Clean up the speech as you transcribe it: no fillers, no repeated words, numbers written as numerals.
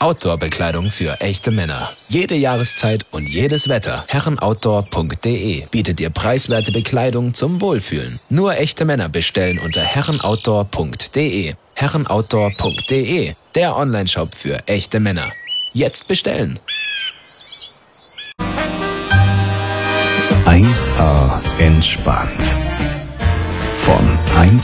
Outdoor-Bekleidung für echte Männer. Jede Jahreszeit und jedes Wetter. Herrenoutdoor.de bietet dir preiswerte Bekleidung zum Wohlfühlen. Nur echte Männer bestellen unter herrenoutdoor.de. Herrenoutdoor.de, der Onlineshop für echte Männer. Jetzt bestellen! 1A entspannt. Von 1